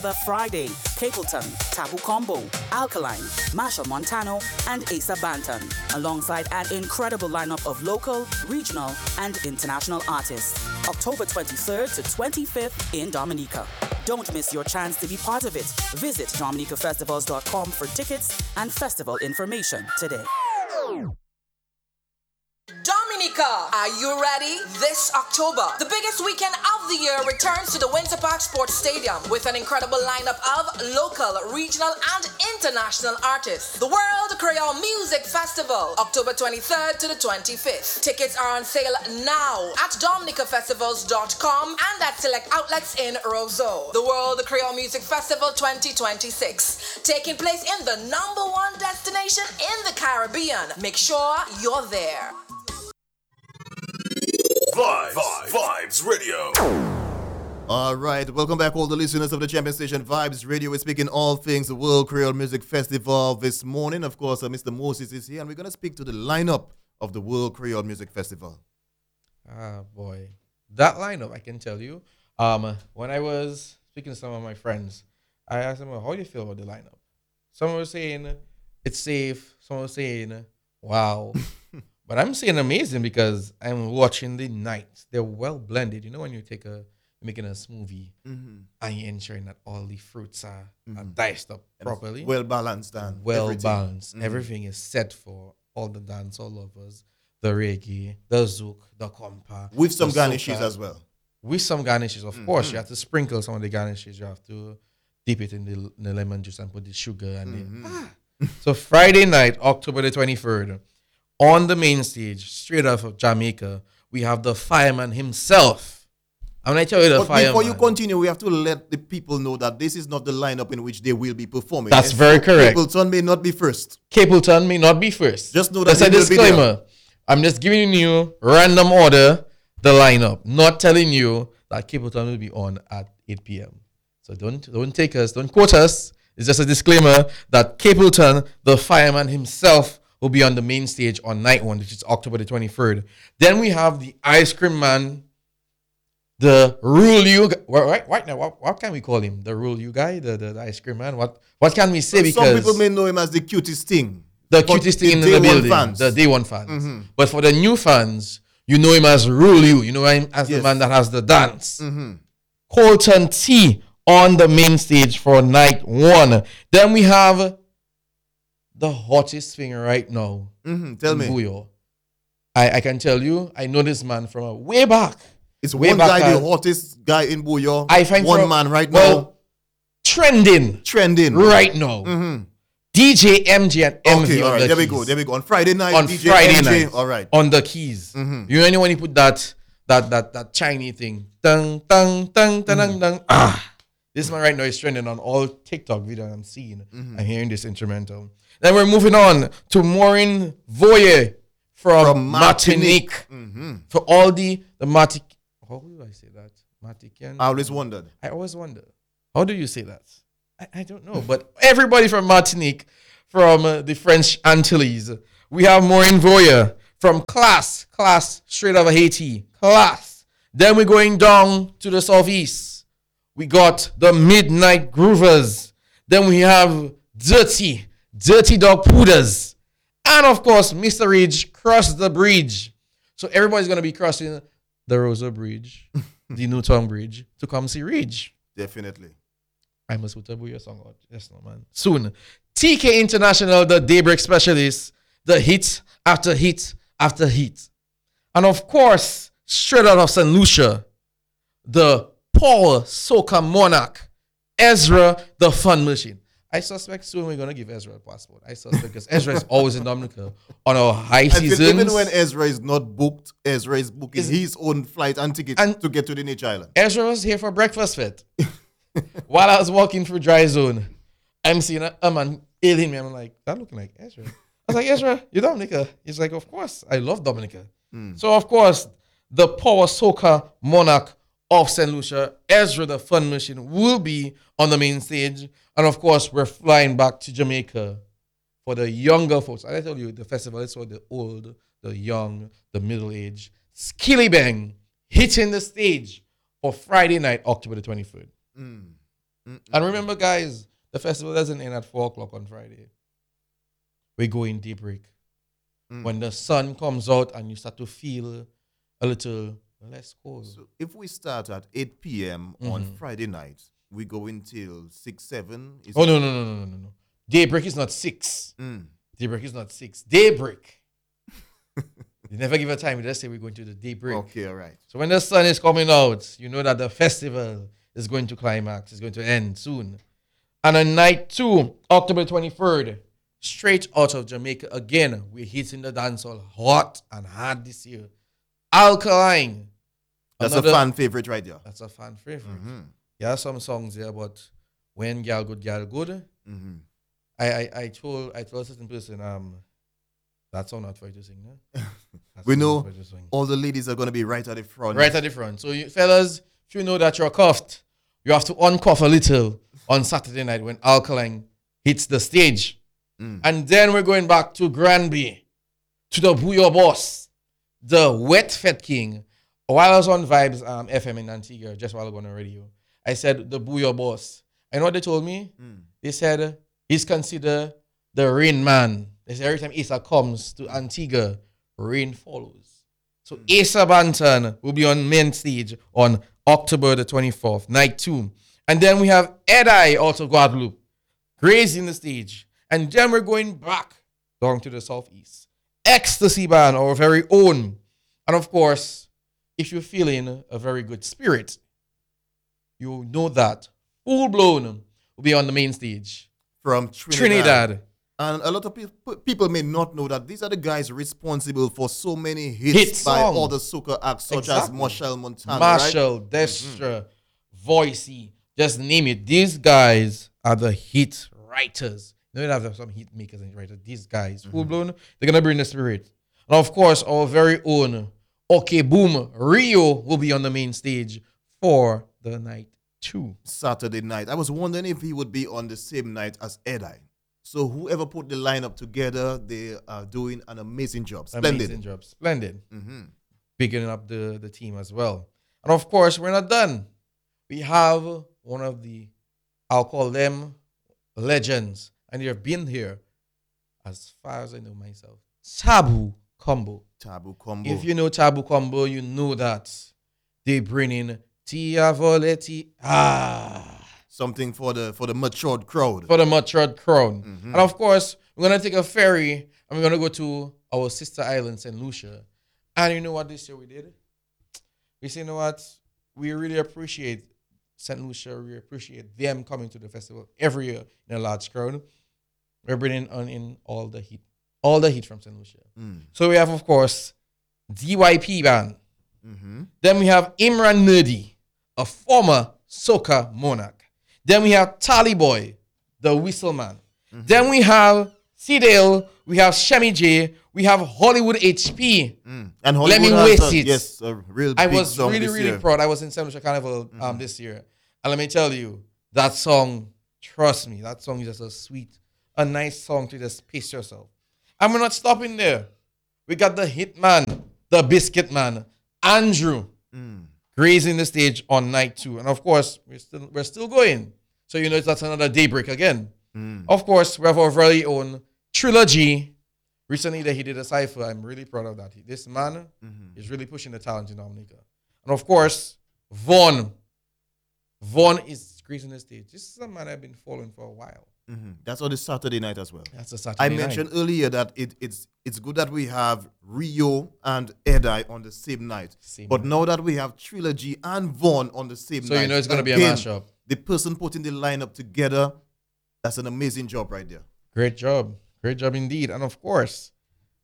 The Friday, Capleton, Tabu Combo, Alkaline, Marshall Montano, and Asa Banton, alongside an incredible lineup of local, regional, and international artists. October 23rd to 25th in Dominica. Don't miss your chance to be part of it. Visit dominicafestivals.com for tickets and festival information today. Dominica, are you ready? This October, the biggest weekend of the year returns to the Winter Park Sports Stadium with an incredible lineup of local, regional, and international artists. The World Creole Music Festival, October 23rd to the 25th. Tickets are on sale now at dominicafestivals.com and at select outlets in Roseau. The World Creole Music Festival 2026, taking place in the #1 destination in the Caribbean. Make sure you're there. Vibes Radio. All right, welcome back, all the listeners of the Champion Station Vibes Radio. We're speaking all things the World Creole Music Festival this morning. Of course, Mr. Moses is here, and we're going to speak to the lineup of the World Creole Music Festival. Ah, boy. That lineup, I can tell you. When I was speaking to some of my friends, I asked them, how do you feel about the lineup? Some were saying, it's safe. Some were saying, wow. But I'm saying amazing because I'm watching the nights. They're well blended. You know when you're making a smoothie and you're ensuring that all the fruits are diced up properly. Well balanced and well balanced. Everything is set for all the dancehall lovers, the reggae, the zouk, the compa. With some the garnishes soca. as well. With some garnishes, of course. You have to sprinkle some of the garnishes. You have to dip it in the lemon juice and put the sugar and So Friday night, October the 23rd, on the main stage, straight off of Jamaica, we have the fireman himself. And when I tell you the fireman... Before you continue, we have to let the people know that this is not the lineup in which they will be performing. That's very correct. Capleton may not be first. Capleton may not be first. Just know that that's a will be there. disclaimer. I'm just giving you random order, the lineup, not telling you that Capleton will be on at 8 p.m. So don't take us, don't quote us. It's just a disclaimer that Capleton, the fireman himself, will be on the main stage on night one, which is October the 23rd. Then we have the Ice Cream Man, the Rule You guy. Right now, what can we call him? The Rule You guy, the Ice Cream Man. What can we say? Some people may know him as the cutest thing. The cutest thing in the building. Fans. The Day One fans. But for the new fans, you know him as Rule You. You know him as the man that has the dance. Colton T on the main stage for night one. Then we have the hottest thing right now. Tell me. Buyo. I can tell you, I know this man from way back. It's way one back guy, the hottest guy in Buyo. I find one man right now. Trending. Right now. DJ MJ and MV okay, all on right, the there keys. we go. On Friday night, On DJ Friday MJ, night. all right. On the keys. You know when he put that Chinese thing. Dang, dang, dang, dang, dang. This man right now is trending on all TikTok videos I'm seeing. I'm hearing this instrumental. Then we're moving on to Maureen Voyer from Martinique. For all the Martinique. How do I say that? Martinican. I always wondered. I always wonder. How do you say that? I don't know. But everybody from Martinique, from the French Antilles. We have Maureen Voyer from Class, straight out of Haiti. Class. Then we're going down to the southeast. We got the Midnight Groovers. Then we have Dirty Dog Pooders. And of course, Mr. Ridge, Cross the Bridge. So everybody's going to be crossing the Rosa Bridge, the Newtown Bridge, to come see Ridge. Definitely. I must put a Booyah song out. Yes, no, man. Soon. TK International, the Daybreak Specialist, the hit after hit after hit. And of course, straight out of St. Lucia, the Paul Soca Monarch, Ezra the Fun Machine. I suspect soon we're going to give Ezra a passport. I suspect because Ezra is always in Dominica on our high seasons. Even when Ezra is not booked, Ezra is booking his own flight and ticket to get to the Nature Island. Ezra was here for breakfast fit. While I was walking through Dry Zone, I'm seeing a man hailing me. I'm like, that looking like Ezra. I was like, Ezra, you Dominica? He's like, of course, I love Dominica. So, of course, the Power Soca Monarch of St. Lucia, Ezra the Fun Machine, will be on the main stage. And, of course, we're flying back to Jamaica for the younger folks. I tell you, the festival is for the old, the young, the middle-aged. Skilly Bang hitting the stage for Friday night, October the 23rd. And remember, guys, the festival doesn't end at 4 o'clock on Friday. We go in daybreak. When the sun comes out and you start to feel a little less cold. So if we start at 8 p.m. on Friday night, we go until 6, 7. No. Daybreak is not 6. Daybreak is not 6. Daybreak. You never give a time. You just say we're going to the daybreak. Okay, all right. So when the sun is coming out, you know that the festival is going to climax. It's going to end soon. And on night 2, October 23rd, straight out of Jamaica again, we're hitting the dancehall hot and hard this year. Alkaline. That's a fan favorite right there. That's a fan favorite. There are some songs there, but when gal good, I told a certain person, that song not for you to sing, no? We know all the ladies are going to be right at the front. Right at the front. So, you fellas, if you know that you're cuffed, you have to uncuff a little on Saturday night when Alkaline hits the stage. And then we're going back to Granby, to the Booyah Boss, the Wet Fed King. While I was on Vibes FM in Antigua, just while I was on the radio, I said the Booyah Boss. And what they told me? They said he's considered the rain man. They say every time Asa comes to Antigua, rain follows. So Asa Banton will be on main stage on October the 24th, night 2. And then we have Edai, also Guadeloupe, grazing the stage. And then we're going back down to the southeast. Ecstasy Band, our very own. And of course, if you're feeling a very good spirit, you know that Full Blown will be on the main stage. From Trinidad. And a lot of people may not know that these are the guys responsible for so many hits by other soca acts such as Machel Montano. Machel, right? Destra, Voicey, just name it. These guys are the hit writers. You don't have some hit makers and writers. These guys, Full Blown, they're going to bring the spirit. And of course, our very own OK Boom Rio will be on the main stage for the night 2. Saturday night. I was wondering if he would be on the same night as Edai. So whoever put the lineup together, they are doing an amazing job. Splendid. Amazing job. Splendid. Bigging up the team as well. And of course, we're not done. We have one of the, I'll call them legends. And they've been here as far as I know myself. Tabu Combo. Tabu Combo. If you know Tabu Combo, you know that they bring in Tia Voletti. Something for the matured crowd. For the matured crowd. And of course, we're going to take a ferry and we're going to go to our sister island, St. Lucia. And you know what this year we did? We say, you know what? We really appreciate St. Lucia. We appreciate them coming to the festival every year in a large crowd. We're bringing in all the heat from St. Lucia. So we have, of course, DYP Band. Then we have Imran Nerdy, a former soca monarch. Then we have Tally Boy, the whistle man. Then we have C-Dale, we have Shemi J, we have Hollywood HP. And Hollywood Let me waste it. Yes, a real I big was song really, this really year. proud. I was in St. Lucia Carnival this year. And let me tell you, that song, trust me, that song is just a sweet, a nice song to just pace yourself. And we're not stopping there. We got the hit man, the biscuit man, Andrew, grazing the stage on night 2. And of course, we're still going. So you know that's another daybreak again. Of course, we have our very own Trilogy. Recently, he did a cypher. I'm really proud of that. This man is really pushing the talent in Dominica. And of course, Vaughn. Vaughn is gracing the stage. This is a man I've been following for a while. That's on the Saturday night as well. That's a Saturday I night. mentioned earlier that it's good that we have Rio and Edai on the same night. But now that we have Trilogy and Vaughn on the same night. So you know it's going to be a again, mashup. The person putting the lineup together, that's an amazing job right there. Great job. Great job indeed. And of course,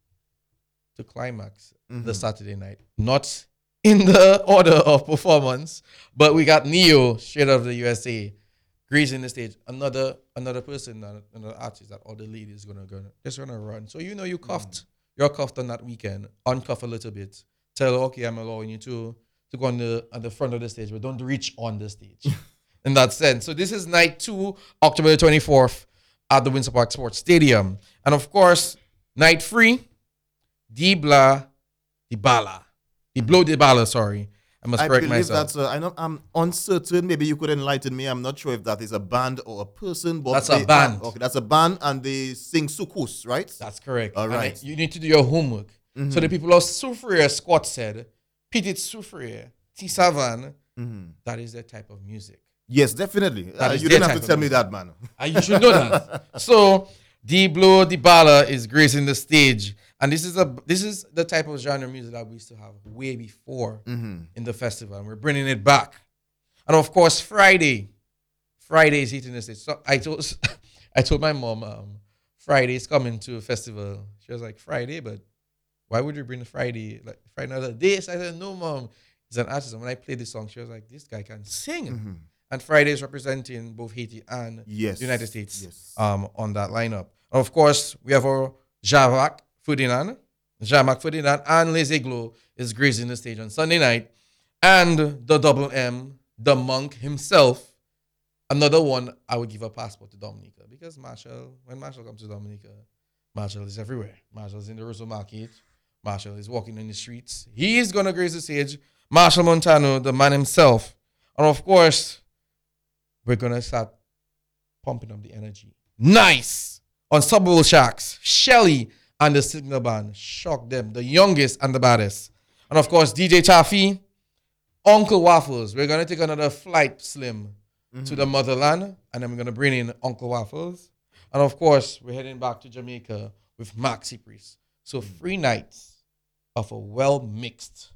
to climax the Saturday night. Not in the order of performance, but we got Neo, straight out of the USA, gracing the stage. Another person, another artist that all the ladies just gonna run. So you know you cuffed. You're cuffed on that weekend. Uncuff a little bit. Tell her, okay, I'm allowing you to go on at the front of the stage, but don't reach on the stage. In that sense. So this is night 2, October 24th at the Windsor Park Sports Stadium. And of course, night 3, Blow the Bala, sorry. I must I correct believe myself. that's. I'm uncertain. Maybe you could enlighten me. I'm not sure if that is a band or a person. But That's a band. Okay, that's a band, and they sing sukus, right? That's correct. All And right. you need to do your homework. So the people of Soufriere, Squat said, Petit Soufriere, Tisavan, that is their type of music. Yes, definitely. That is You their didn't have type to of tell me music. that, man. You should know that. So D-Blow, Dibala is gracing the stage. And this is the type of genre of music that we used to have way before in the festival. And we're bringing it back. And of course, Friday is hitting the stage. So I told my mom, Friday is coming to a festival. She was like, Friday, but why would you bring Friday? Like Friday another day? So I said, no, mom. He's an artist. And when I played this song, she was like, this guy can sing. And Friday is representing both Haiti and Yes. the United States Yes. on that lineup. And of course, we have our Javac Ferdinand, and Lazy Glow is gracing the stage on Sunday night. And the Double M, the monk himself, another one I would give a passport to Dominica. Because when Marshall comes to Dominica, Marshall is everywhere. Marshall is in the Rosso Market. Marshall is walking in the streets. He is going to grace the stage. Marshall Montano, the man himself. And of course, we're going to start pumping up the energy. Nice! On Subway Shacks, Shelly and the Signal Band. Shock them. The youngest and the baddest. And of course, DJ Taffy, Uncle Waffles. We're going to take another flight, Slim, to the motherland. And then we're going to bring in Uncle Waffles. And of course, we're heading back to Jamaica with Maxi Priest. So 3 nights of a well-mixed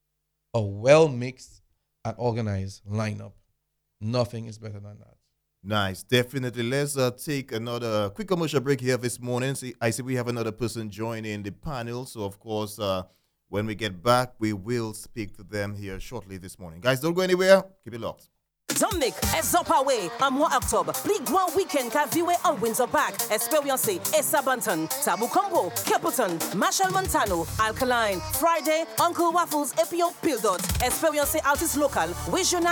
and organized lineup. Nothing is better than that. Nice, definitely. Let's take another quick commercial break here this morning. I see we have another person joining the panel. So, of course, when we get back, we will speak to them here shortly this morning. Guys, don't go anywhere. Keep it locked. Dominic, Ezopawe, Amwa October. Big one weekend, Kaviwe and Windsor Park. Experience Esa Banton, Tabu Combo, Capleton, Marshall Montano, Alkaline. Friday, Uncle Waffles, Epio Pildot. Experience artist local, Visionary.